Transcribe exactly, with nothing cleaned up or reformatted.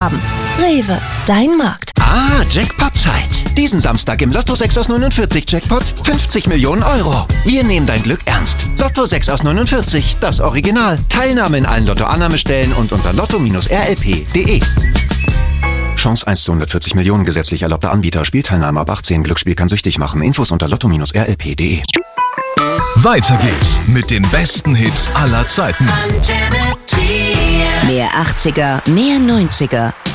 haben. Rewe, dein Markt. Ah, Jackpot-Zeit. Diesen Samstag im Lotto sechs aus neunundvierzig Jackpot fünfzig Millionen Euro. Wir nehmen dein Glück ernst. Lotto sechs aus neunundvierzig, das Original. Teilnahme in allen Lotto-Annahmestellen und unter lotto R L P punkt de. Chance eins zu hundertvierzig Millionen, gesetzlich erlaubter Anbieter. Spielteilnahme ab achtzehn. Glücksspiel kann süchtig machen. Infos unter lotto R L P punkt de. Weiter geht's mit den besten Hits aller Zeiten. Mehr achtziger, mehr neunziger.